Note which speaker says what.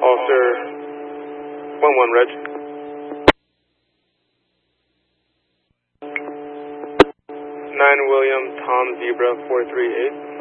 Speaker 1: Officer 1-1 Reg. 9 William Tom Zebra 438.